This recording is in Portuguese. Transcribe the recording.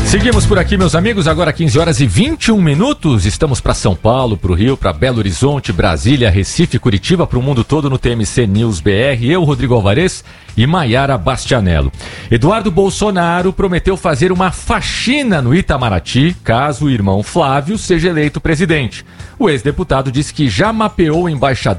Seguimos por aqui, meus amigos, agora 15 horas e 21 minutos. Estamos para São Paulo, para o Rio, para Belo Horizonte, Brasília, Recife, Curitiba, para o mundo todo no TMC News BR. Eu, Rodrigo Alvarez e Maiara Bastianello. Eduardo Bolsonaro prometeu fazer uma faxina no Itamaraty, caso o irmão Flávio seja eleito presidente. O ex-deputado disse que já mapeou embaixadores